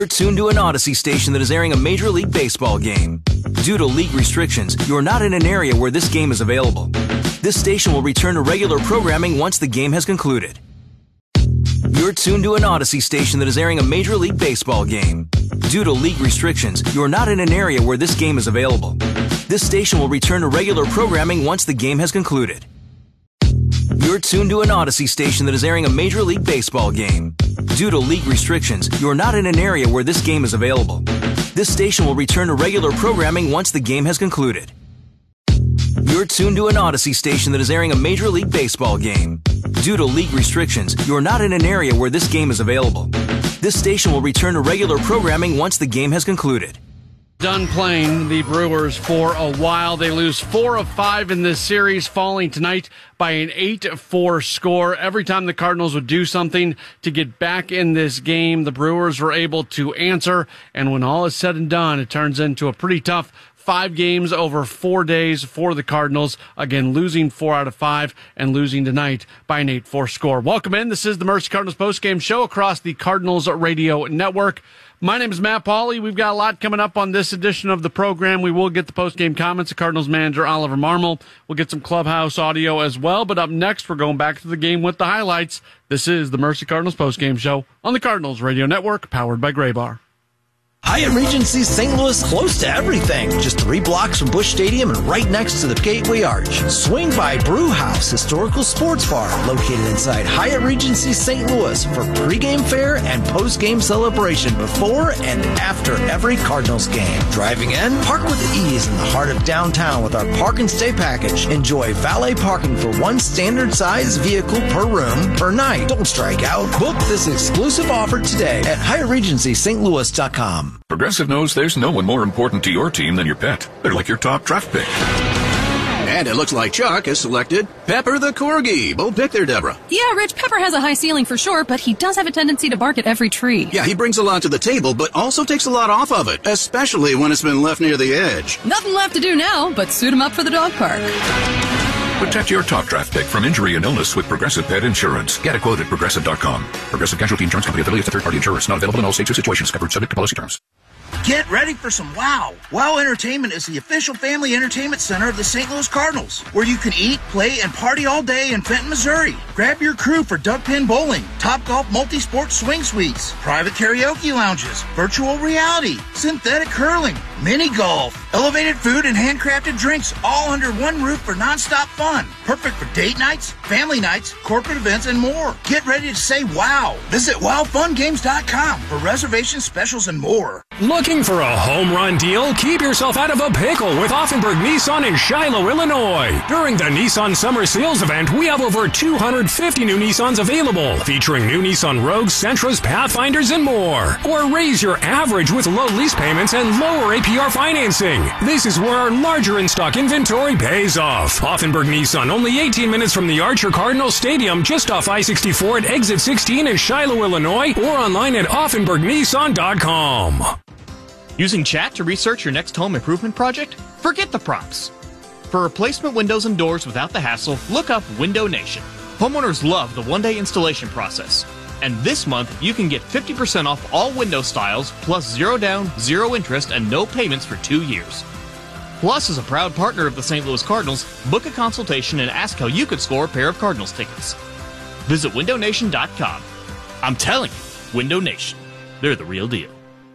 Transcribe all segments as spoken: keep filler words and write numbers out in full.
You're tuned to an Odyssey station that is airing a Major League Baseball game. Due to league restrictions, you are not in an area where this game is available. This station will return to regular programming once the game has concluded. You're tuned to an Odyssey station that is airing a Major League Baseball game. Due to league restrictions, you are not in an area where this game is available. This station will return to regular programming once the game has concluded. You're tuned to an Odyssey station that is airing a Major League Baseball game. Due to league restrictions, you are not in an area where this game is available. This station will return to regular programming once the game has concluded. You're tuned to an Odyssey station that is airing a Major League Baseball game. Due to league restrictions, you are not in an area where this game is available. This station will return to regular programming once the game has concluded. Done playing the Brewers for a while. They lose four of five in this series, falling tonight by an eight four score. Every time the Cardinals would do something to get back in this game, the Brewers were able to answer. And when all is said and done, it turns into a pretty tough five games over four days for the Cardinals. Again, losing four out of five and losing tonight by an eight four score. Welcome in. This is the Mercy Cardinals postgame show across the Cardinals Radio Network. My name is Matt Pauley. We've got a lot coming up on this edition of the program. We will get the postgame comments of Cardinals manager Oliver Marmol. We'll get some clubhouse audio as well. But up next, we're going back to the game with the highlights. This is the Mercy Cardinals postgame show on the Cardinals Radio Network, powered by Gray Bar. Hyatt Regency Saint Louis, close to everything. Just three blocks from Busch Stadium and right next to the Gateway Arch. Swing by Brew House Historical Sports Bar, located inside Hyatt Regency Saint Louis for pregame fare and postgame celebration before and after every Cardinals game. Driving in, park with ease in the heart of downtown with our Park and Stay package. Enjoy valet parking for one standard size vehicle per room per night. Don't strike out. Book this exclusive offer today at Hyatt Regency St Louis dot com. Progressive knows there's no one more important to your team than your pet. They're like your top draft pick. And it looks like Chuck has selected Pepper the Corgi. Bold pick there, Deborah. Yeah, Rich, Pepper has a high ceiling for sure, but he does have a tendency to bark at every tree. Yeah, he brings a lot to the table, but also takes a lot off of it, especially when it's been left near the edge. Nothing left to do now but suit him up for the dog park. Protect your top draft pick from injury and illness with Progressive Pet Insurance. Get a quote at Progressive dot com. Progressive Casualty Insurance Company, affiliates of third-party insurers. Not available in all states or situations. Covered subject to policy terms. Get ready for some wow. Wow Entertainment is the official family entertainment center of the Saint Louis Cardinals, where you can eat, play, and party all day in Fenton, Missouri. Grab your crew for duck pin bowling, Topgolf multi-sport swing suites, private karaoke lounges, virtual reality, synthetic curling, mini golf, elevated food, and handcrafted drinks, all under one roof for nonstop fun. Perfect for date nights, family nights, corporate events, and more. Get ready to say wow. Visit wow fun games dot com for reservations, specials, and more. Looking for a home run deal? Keep yourself out of a pickle with Offenburg Nissan in Shiloh, Illinois. During the Nissan Summer Sales Event, we have over two hundred fifty new Nissans available, featuring new Nissan Rogues, Sentras, Pathfinders, and more. Or raise your average with low lease payments and lower A P R financing. This is where our larger in-stock inventory pays off. Offenburg Nissan, only eighteen minutes from the Archer Cardinals Stadium, just off I sixty-four at exit sixteen in Shiloh, Illinois, or online at Offenburg Nissan dot com. Using chat to research your next home improvement project? Forget the prompts. For replacement windows and doors without the hassle, look up Window Nation. Homeowners love the one-day installation process. And this month, you can get fifty percent off all window styles, plus zero down, zero interest, and no payments for two years. Plus, as a proud partner of the Saint Louis Cardinals, book a consultation and ask how you could score a pair of Cardinals tickets. Visit window nation dot com. I'm telling you, Window Nation. They're the real deal.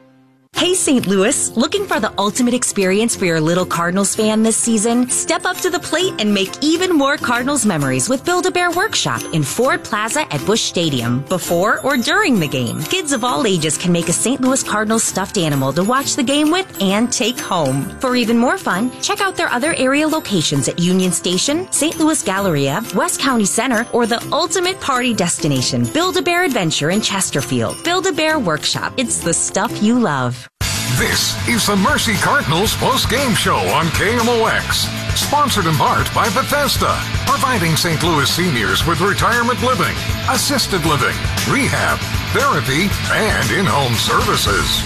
Hey Saint Louis, looking for the ultimate experience for your little Cardinals fan this season? Step up to the plate and make even more Cardinals memories with Build-A-Bear Workshop in Ford Plaza at Busch Stadium, before or during the game. Kids of all ages can make a Saint Louis Cardinals stuffed animal to watch the game with and take home. For even more fun, check out their other area locations at Union Station, Saint Louis Galleria, West County Center, or the ultimate party destination, Build-A-Bear Adventure in Chesterfield. Build-A-Bear Workshop. It's the stuff you love. This is the Mercy Cardinals post-game show on K M O X. Sponsored in part by Bethesda, providing Saint Louis seniors with retirement living, assisted living, rehab, therapy, and in-home services.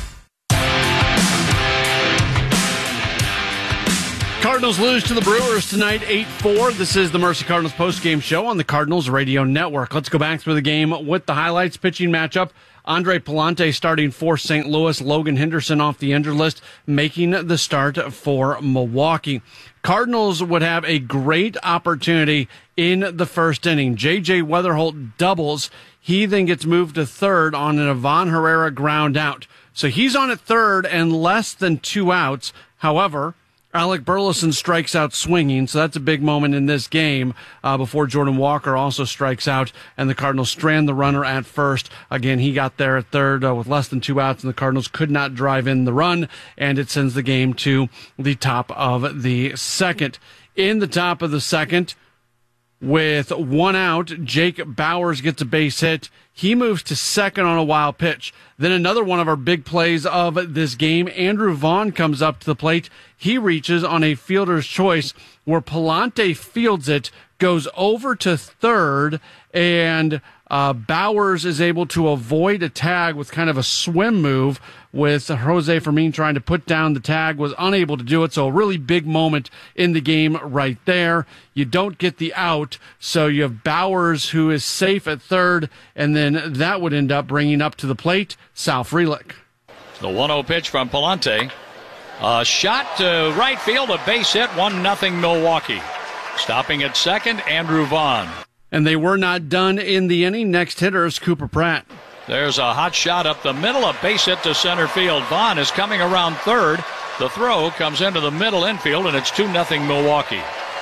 Cardinals lose to the Brewers tonight, eight four. This is the Mercy Cardinals postgame show on the Cardinals Radio Network. Let's go back through the game with the highlights. Pitching matchup Andre Palante starting for Saint Louis. Logan Henderson off the injured list, making the start for Milwaukee. Cardinals would have a great opportunity in the first inning. J J Weatherholt doubles. He then gets moved to third on an Ivan Herrera ground out. So he's on at third and less than two outs. However, Alec Burleson strikes out swinging, so that's a big moment in this game uh, before Jordan Walker also strikes out, and the Cardinals strand the runner at first. Again, he got there at third uh, with less than two outs, and the Cardinals could not drive in the run, and it sends the game to the top of the second. In the top of the second, with one out, Jake Bauers gets a base hit. He moves to second on a wild pitch. Then another one of our big plays of this game, Andrew Vaughn comes up to the plate. He reaches on a fielder's choice where Palante fields it, goes over to third, and uh, Bauers is able to avoid a tag with kind of a swim move, with Jose Fermin trying to put down the tag, was unable to do it. So a really big moment in the game right there. You don't get the out, so you have Bauers, who is safe at third, and then that would end up bringing up to the plate Sal Frelick. The one oh pitch from Palante. A shot to right field, a base hit, one nothing Milwaukee. Stopping at second, Andrew Vaughn. And they were not done in the inning. Next hitter is Cooper Pratt. There's a hot shot up the middle, a base hit to center field. Vaughn is coming around third. The throw comes into the middle infield, and it's two nothing Milwaukee.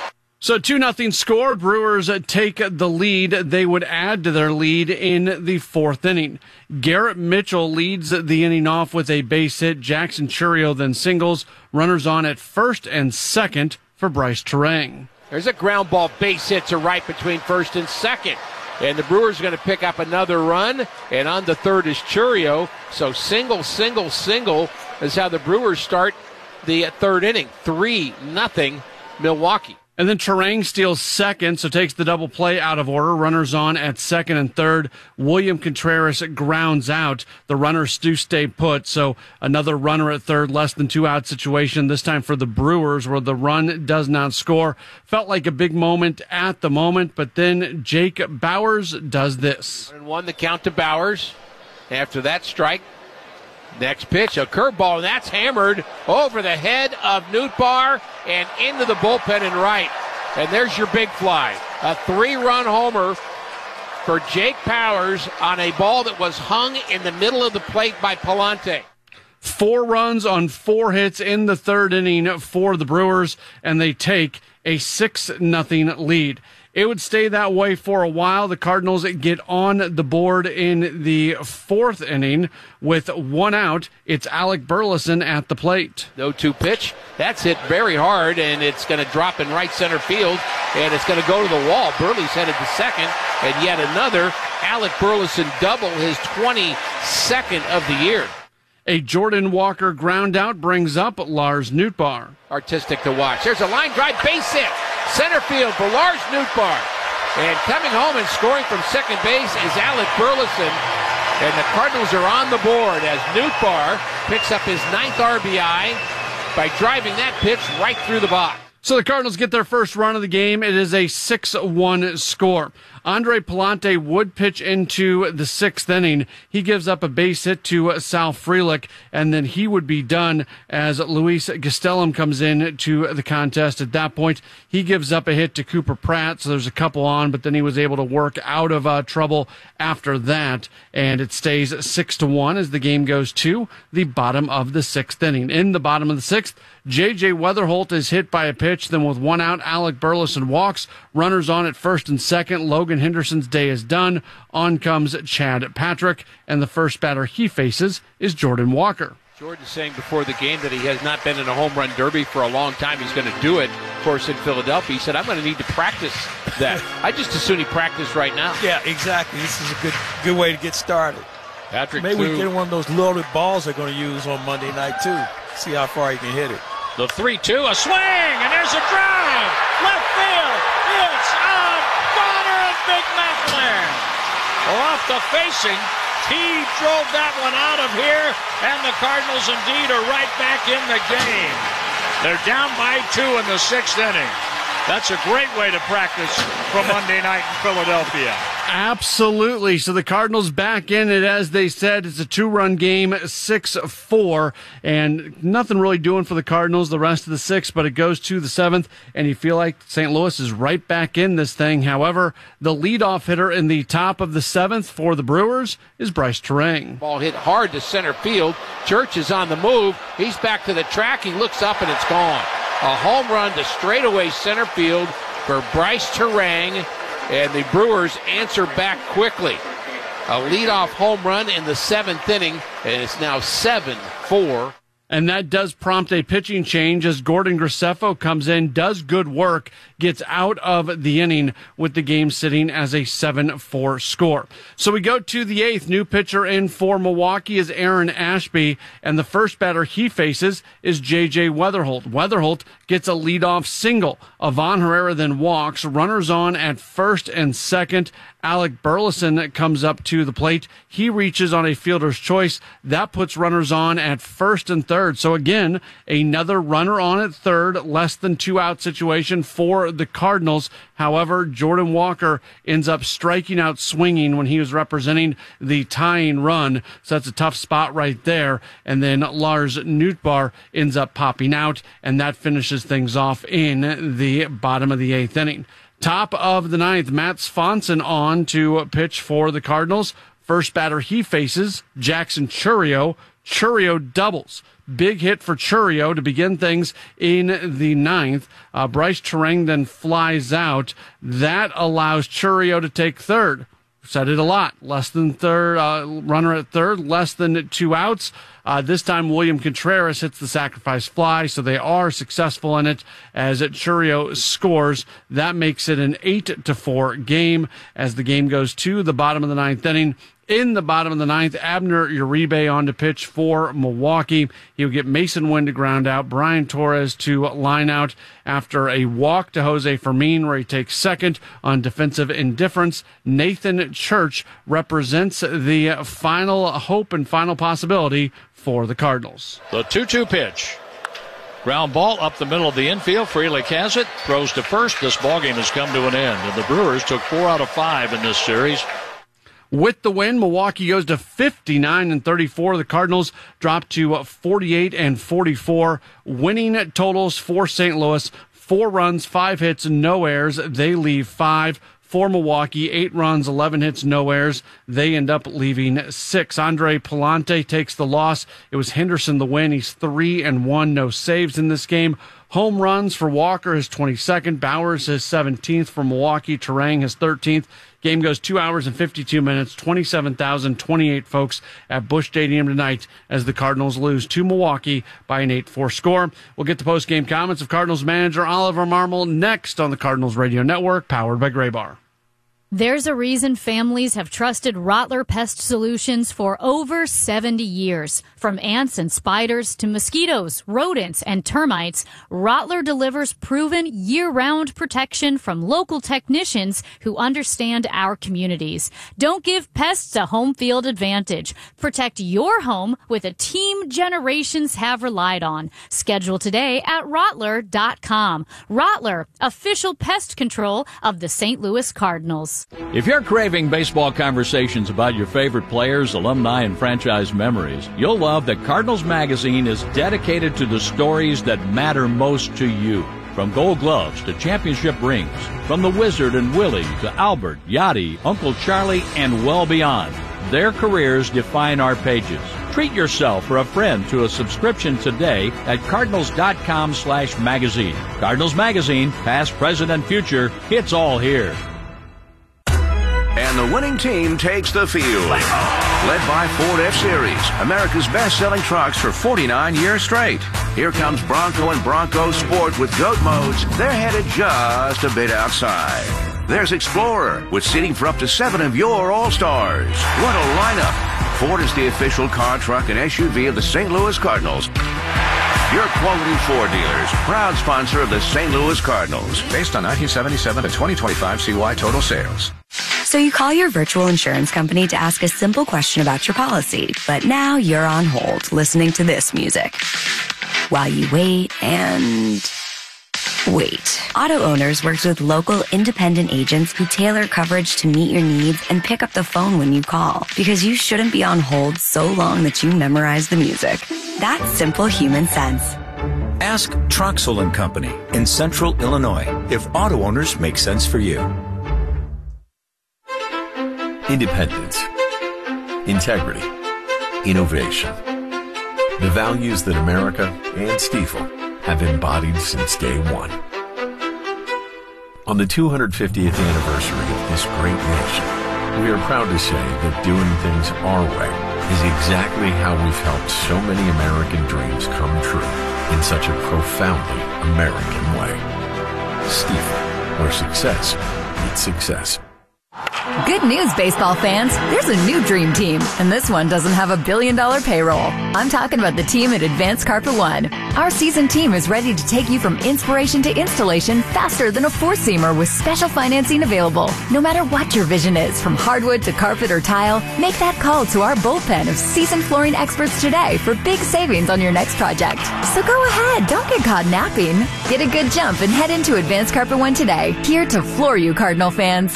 So two nothing score. Brewers take the lead. They would add to their lead in the fourth inning. Garrett Mitchell leads the inning off with a base hit. Jackson Churio then singles. Runners on at first and second for Bryce Terang. There's a ground ball base hit to right between first and second. And the Brewers are going to pick up another run. And on the third is Churio. So single, single, single is how the Brewers start the third inning. three nothing Milwaukee. And then Terang steals second, so takes the double play out of order. Runners on at second and third. William Contreras grounds out. The runners do stay put, so another runner at third, less than two out situation, this time for the Brewers, where the run does not score. Felt like a big moment at the moment, but then Jake Bauers does this. And one the count to Bauers. After that strike, next pitch, a curveball, and that's hammered over the head of Nootbaar and into the bullpen and right. And there's your big fly. A three-run homer for Jake Bauers on a ball that was hung in the middle of the plate by Palante. Four runs on four hits in the third inning for the Brewers, and they take a six nothing lead. It would stay that way for a while. The Cardinals get on the board in the fourth inning with one out. It's Alec Burleson at the plate. no two pitch. That's hit very hard, and it's going to drop in right center field, and it's going to go to the wall. Burley's headed to second, and yet another Alec Burleson double, his twenty-second of the year. A Jordan Walker ground out brings up Lars Nootbaar. Artistic to watch. There's a line drive base hit. Center field for Lars Nootbaar. And coming home and scoring from second base is Alec Burleson. And the Cardinals are on the board as Nootbaar picks up his ninth R B I by driving that pitch right through the box. So the Cardinals get their first run of the game. It is a six one score. Andre Palante would pitch into the sixth inning. He gives up a base hit to Sal Frelick, and then he would be done as Luis Gastelum comes in to the contest. At that point, he gives up a hit to Cooper Pratt, so there's a couple on, but then he was able to work out of uh, trouble after that, and it stays six to one as the game goes to the bottom of the sixth inning. In the bottom of the sixth, J J Weatherholt is hit by a pitch. Then with one out, Alec Burleson walks. Runners on at first and second. Logan Henderson's day is done. On comes Chad Patrick, and the first batter he faces is Jordan Walker. Jordan saying before the game that he has not been in a home run derby for a long time. He's going to do it, of course, in Philadelphia. He said, I'm going to need to practice that. I just as soon he practice right now. Yeah, exactly. This is a good good way to get started. Patrick Maybe threw, we get one of those loaded balls they're going to use on Monday night, too. See how far he can hit it. The three two, a swing, and there's a drive. Left field. It's on Bonner and Big Macklin. Off the facing. He drove that one out of here, and the Cardinals indeed are right back in the game. They're down by two in the sixth inning. That's a great way to practice for Monday night in Philadelphia. Absolutely. So the Cardinals back in it, as they said. It's a two-run game, six four, and nothing really doing for the Cardinals the rest of the sixth, but it goes to the seventh, and you feel like Saint Louis is right back in this thing. However, the leadoff hitter in the top of the seventh for the Brewers is Bryce Terang. Ball hit hard to center field. Church is on the move. He's back to the track. He looks up, and it's gone. A home run to straightaway center field for Bryce Terang. And the Brewers answer back quickly. A leadoff home run in the seventh inning, and it's now seven four. And that does prompt a pitching change as Gordon Graceffo comes in, does good work, gets out of the inning with the game sitting as a seven four score. So we go to the eighth. New pitcher in for Milwaukee is Aaron Ashby, and the first batter he faces is J J Weatherholt. Weatherholt gets a leadoff single. Ivan Herrera then walks. Runners on at first and second. Alec Burleson comes up to the plate. He reaches on a fielder's choice. That puts runners on at first and third. So again, another runner on at third, less than two out situation for the Cardinals. However, Jordan Walker ends up striking out swinging when he was representing the tying run. So that's a tough spot right there. And then Lars Nootbaar ends up popping out, and that finishes things off in the bottom of the eighth inning. Top of the ninth, Matt Swanson on to pitch for the Cardinals. First batter he faces, Jackson Chourio. Chourio doubles. Big hit for Chourio to begin things in the ninth. Uh, Bryce Terang then flies out. That allows Chourio to take third. Said it a lot. Less than third, uh, runner at third, less than two outs. Uh, this time, William Contreras hits the sacrifice fly, so they are successful in it as Chourio scores. That makes it an eight to four game as the game goes to the bottom of the ninth inning. In the bottom of the ninth, Abner Uribe on to pitch for Milwaukee. He'll get Mason Wynn to ground out, Brian Torres to line out after a walk to Jose Fermin, where he takes second on defensive indifference. Nathan Church represents the final hope and final possibility for the Cardinals. The two two pitch. Ground ball up the middle of the infield. Frelick has it, throws to first. This ballgame has come to an end, and the Brewers took four out of five in this series. With the win, Milwaukee goes to fifty-nine and thirty-four. The Cardinals drop to forty-eight and forty-four. Winning totals for Saint Louis: four runs, five hits, no errors. They leave five. For Milwaukee, eight runs, eleven hits, no errors. They end up leaving six. Andre Palante takes the loss. It was Henderson the win. He's three and one, no saves in this game. Home runs for Walker, his twenty-second. Bowers, his seventeenth. For Milwaukee, Terang, his thirteenth. Game goes two hours and fifty-two minutes, twenty-seven thousand twenty-eight folks at Busch Stadium tonight as the Cardinals lose to Milwaukee by an eight four score. We'll get the post-game comments of Cardinals manager Oliver Marmol next on the Cardinals Radio Network, powered by Graybar. There's a reason families have trusted Rottler Pest Solutions for over seventy years. From ants and spiders to mosquitoes, rodents, and termites, Rottler delivers proven year-round protection from local technicians who understand our communities. Don't give pests a home field advantage. Protect your home with a team generations have relied on. Schedule today at Rottler dot com. Rottler, official pest control of the Saint Louis Cardinals. If you're craving baseball conversations about your favorite players, alumni, and franchise memories, you'll love that Cardinals Magazine is dedicated to the stories that matter most to you. From Gold Gloves to championship rings, from the Wizard and Willie to Albert, Yachty, Uncle Charlie, and well beyond, their careers define our pages. Treat yourself or a friend to a subscription today at Cardinals dot com slash magazine. Cardinals Magazine, past, present, and future, it's all here. And the winning team takes the field. Led by Ford F-Series, America's best-selling trucks for forty-nine years straight. Here comes Bronco and Bronco Sport with GOAT modes. They're headed just a bit outside. There's Explorer with seating for up to seven of your All-Stars. What a lineup. Ford is the official car, truck, and S U V of the Saint Louis Cardinals. Your quality Ford dealers, proud sponsor of the Saint Louis Cardinals. Based on nineteen seventy-seven to twenty twenty-five C Y total sales. So you call your virtual insurance company to ask a simple question about your policy, but now you're on hold listening to this music. While you wait and... Wait. Auto Owners works with local independent agents who tailor coverage to meet your needs and pick up the phone when you call, because you shouldn't be on hold so long that you memorize the music. That's simple human sense. Ask Troxel and Company in Central Illinois if auto owners make sense for you. Independence, integrity, innovation. The values that America and Stiefel have embodied since day one. On the two hundred fiftieth anniversary of this great nation, we are proud to say that doing things our way is exactly how we've helped so many American dreams come true in such a profoundly American way. Stiefel, where success meets success. Good news, baseball fans. There's a new dream team, and this one doesn't have a billion dollar payroll. I'm talking about the team at Advanced Carpet One. Our seasoned team is ready to take you from inspiration to installation faster than a four-seamer with special financing available. No matter what your vision is, from hardwood to carpet or tile, make that call to our bullpen of seasoned flooring experts today for big savings on your next project. So go ahead, don't get caught napping. Get a good jump and head into Advanced Carpet One today, here to floor you, Cardinal fans.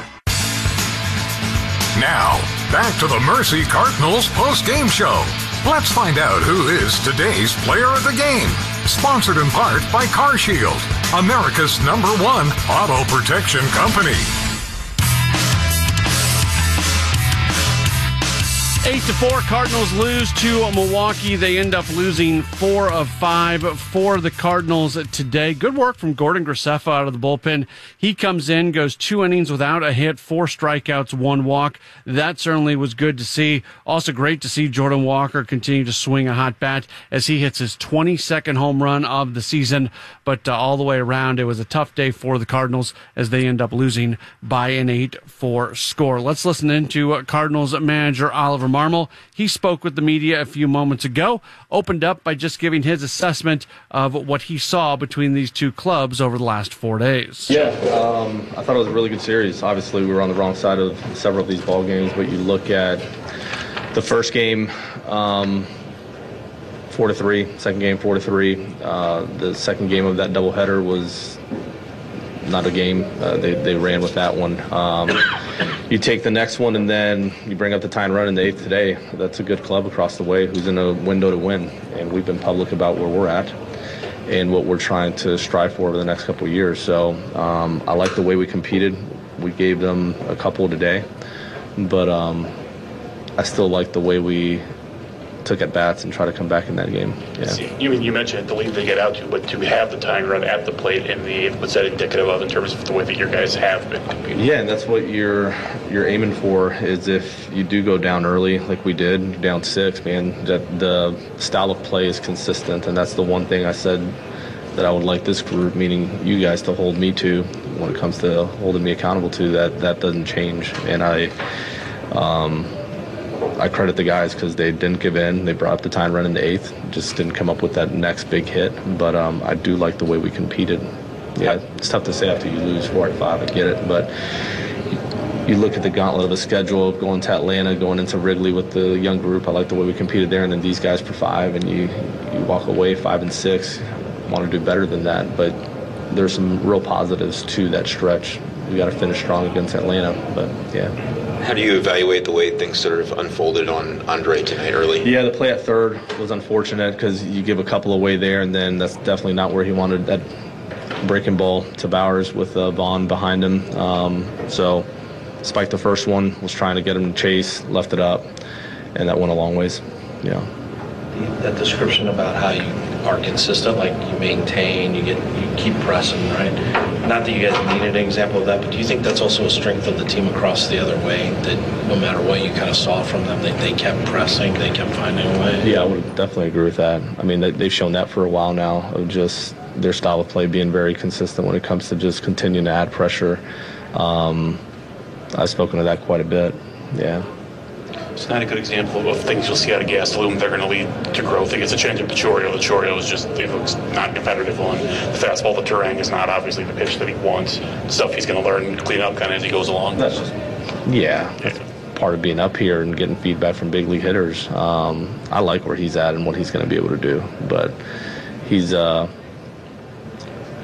Now, back to the Mercy Cardinals post-game show. Let's find out who is today's player of the game. Sponsored in part by CarShield, America's number one auto protection company. Eight to four, Cardinals lose to Milwaukee. They end up losing four of five for the Cardinals today. Good work from Gordon Graceffa out of the bullpen. He comes in, goes two innings without a hit, four strikeouts, one walk. That certainly was good to see. Also great to see Jordan Walker continue to swing a hot bat as he hits his twenty-second home run of the season. But uh, all the way around, it was a tough day for the Cardinals as they end up losing by an eight four score. Let's listen into uh, Cardinals manager Oliver Marmol. He spoke with the media a few moments ago, opened up by just giving his assessment of what he saw between these two clubs over the last four days. Yeah, um, I thought it was a really good series. Obviously, we were on the wrong side of several of these ball games, but you look at the first game, um, four to three. Second game, four to three. Uh, the second game of that doubleheader was not a game. Uh, they they ran with that one. Um, you take the next one and then you bring up the tying run in the eighth today. That's a good club across the way who's in a window to win, and we've been public about where we're at and what we're trying to strive for over the next couple of years. So um, I like the way we competed. We gave them a couple today, but um, I still like the way we took at bats and try to come back in that game. Yeah. You you mentioned the lead they get out to, but to have the tying run at the plate in the eighth, what's that indicative of in terms of the way that your guys have been competing? Yeah, and that's what you're you're aiming for. Is if you do go down early, like we did, down six, man, that the style of play is consistent, and that's the one thing I said that I would like this group, meaning you guys, to hold me to when it comes to holding me accountable to. That that doesn't change, and I. Um, I credit the guys because they didn't give in. They brought up the tying run in the eighth, just didn't come up with that next big hit. But um, I do like the way we competed. Yeah, it's tough to say after you lose four at five. I get it, but you look at the gauntlet of a schedule, going to Atlanta, going into Wrigley with the young group. I like the way we competed there, and then these guys for five, and you you walk away five and six. Want to do better than that, but there's some real positives to that stretch. We got to finish strong against Atlanta, but yeah. How do you evaluate the way things sort of unfolded on Andre tonight early? Yeah, the play at third was unfortunate because you give a couple away there, and then that's definitely not where he wanted that breaking ball to Bowers with uh, Vaughn behind him. Um, so spiked the first one, was trying to get him to chase, left it up, and that went a long ways. Yeah. That description about how you are consistent, like you maintain, you get, you keep pressing, right? Not that you guys needed an example of that, but do you think that's also a strength of the team across the other way, that no matter what you kind of saw from them, they, they kept pressing, they kept finding a way? Yeah, I would definitely agree with that. I mean, they, they've shown that for a while now, of just their style of play being very consistent when it comes to just continuing to add pressure. Um, I've spoken to that quite a bit, yeah. It's not a good example of things you'll see out of Gastelum. They're going to lead to growth. He gets a changeup to Chourio. The Chourio is just, it looks not competitive on. The fastball, the Turang is not obviously the pitch that he wants. Stuff he's going to learn and clean up kind of as he goes along. That's just, yeah, that's part of being up here and getting feedback from big league hitters. Um, I like where he's at and what he's going to be able to do. But he's, uh,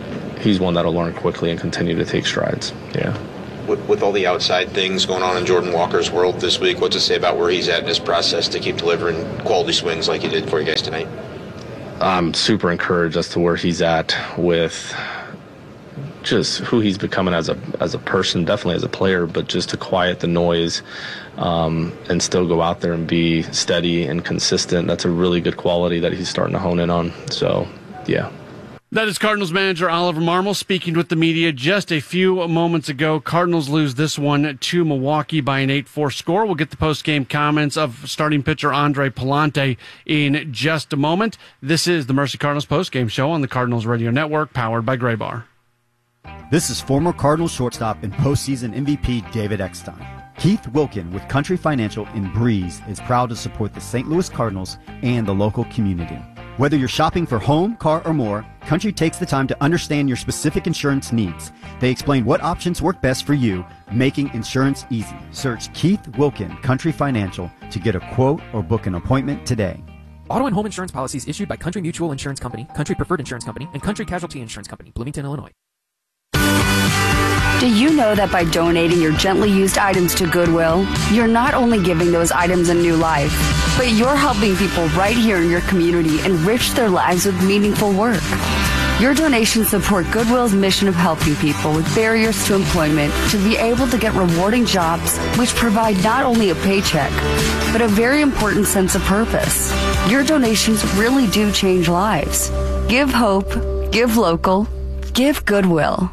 he's one that'll learn quickly and continue to take strides. Yeah. With, with all the outside things going on in Jordan Walker's world this week, what's it say about where he's at in his process to keep delivering quality swings like he did for you guys tonight? I'm super encouraged as to where he's at with just who he's becoming as a as a person, definitely as a player, but just to quiet the noise um, and still go out there and be steady and consistent. That's a really good quality that he's starting to hone in on. So, yeah. That is Cardinals manager Oliver Marmol speaking with the media just a few moments ago. Cardinals lose this one to Milwaukee by an eight four score. We'll get the post-game comments of starting pitcher Andre Pallante in just a moment. This is the Mercy Cardinals post-game show on the Cardinals Radio Network, powered by Graybar. This is former Cardinals shortstop and postseason M V P David Eckstein. Keith Wilkin with Country Financial in Breeze is proud to support the Saint Louis Cardinals and the local community. Whether you're shopping for home, car, or more, Country takes the time to understand your specific insurance needs. They explain what options work best for you, making insurance easy. Search Keith Wilkin Country Financial to get a quote or book an appointment today. Auto and home insurance policies issued by Country Mutual Insurance Company, Country Preferred Insurance Company, and Country Casualty Insurance Company, Bloomington, Illinois. Do you know that by donating your gently used items to Goodwill, you're not only giving those items a new life, but you're helping people right here in your community enrich their lives with meaningful work? Your donations support Goodwill's mission of helping people with barriers to employment to be able to get rewarding jobs which provide not only a paycheck, but a very important sense of purpose. Your donations really do change lives. Give hope, give local, give Goodwill.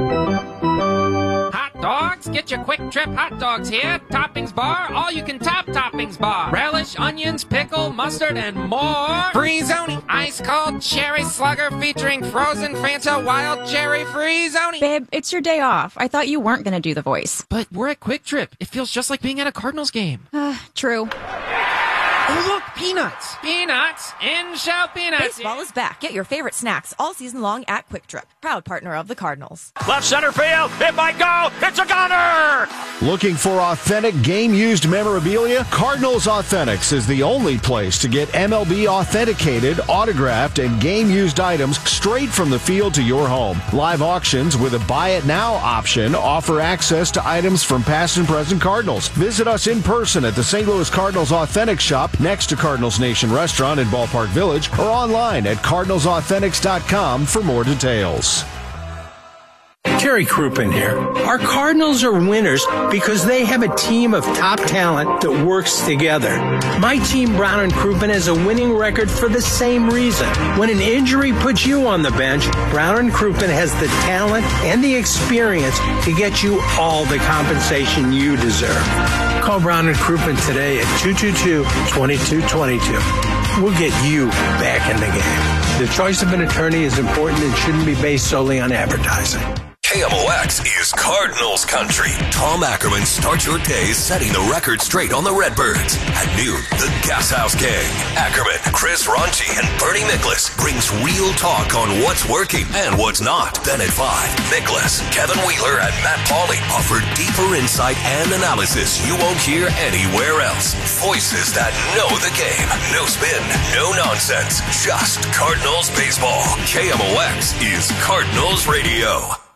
Dogs, get your Quick Trip hot dogs here. Toppings bar, all you can top toppings bar. Relish, onions, pickle, mustard, and more. Free-zoni, ice cold cherry slugger featuring frozen Fanta wild cherry free-zoni. Babe, it's your day off. I thought you weren't going to do the voice. But we're at Quick Trip. It feels just like being at a Cardinals game. Uh, true. Oh, look, peanuts. Peanuts. In shell peanuts. Baseball is back. Get your favorite snacks all season long at Quick Trip, proud partner of the Cardinals. Left center field. It might go. It's a goner. Looking for authentic game-used memorabilia? Cardinals Authentics is the only place to get M L B authenticated, autographed, and game-used items straight from the field to your home. Live auctions with a buy-it-now option offer access to items from past and present Cardinals. Visit us in person at the Saint Louis Cardinals Authentic Shop next to Cardinals Nation Restaurant in Ballpark Village, or online at cardinals authentics dot com for more details. Terry Crouppen here. Our Cardinals are winners because they have a team of top talent that works together. My team, Brown and Crouppen, has a winning record for the same reason. When an injury puts you on the bench, Brown and Crouppen has the talent and the experience to get you all the compensation you deserve. Call Brown and Crouppen today at two two two, two two two two. We'll get you back in the game. The choice of an attorney is important and shouldn't be based solely on advertising. K M O X is Cardinals country. Tom Ackerman starts your day setting the record straight on the Redbirds. At noon, the Gas House Gang. Ackerman, Chris Ronchi, and Bernie Nicholas brings real talk on what's working and what's not. Then at five, Nicholas, Kevin Wheeler, and Matt Pauley offer deeper insight and analysis you won't hear anywhere else. Voices that know the game. No spin, no nonsense, just Cardinals baseball. K M O X is Cardinals Radio.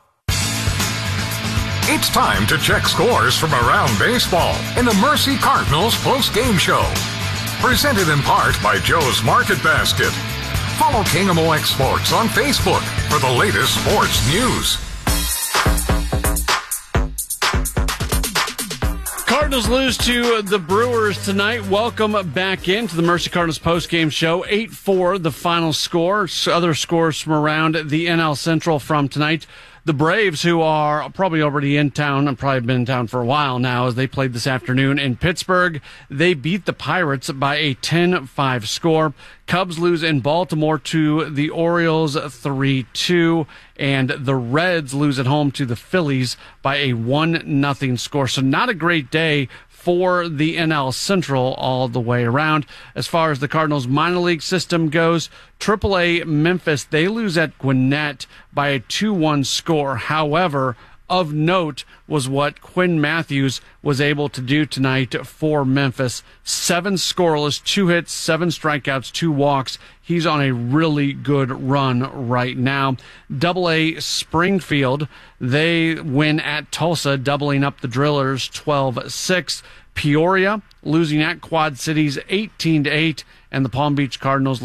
It's time to check scores from around baseball in the Mercy Cardinals post-game show. Presented in part by Joe's Market Basket. Follow K M O X Sports on Facebook for the latest sports news. Cardinals lose to the Brewers tonight. Welcome back into the Mercy Cardinals postgame show. eight four, the final score. Other scores from around the N L Central from tonight. The Braves, who are probably already in town and probably been in town for a while now as they played this afternoon in Pittsburgh, they beat the Pirates by a ten five score. Cubs lose in Baltimore to the Orioles three two, and the Reds lose at home to the Phillies by a one nothing score. So not a great day for the N L Central all the way around. As far as the Cardinals minor league system goes, triple A Memphis, they lose at Gwinnett by a two one score. However, of note was what Quinn Matthews was able to do tonight for Memphis. Seven scoreless, two hits, seven strikeouts, two walks. He's on a really good run right now. Double A Springfield, they win at Tulsa, doubling up the Drillers twelve six. Peoria losing at Quad Cities eighteen to eight, and the Palm Beach Cardinals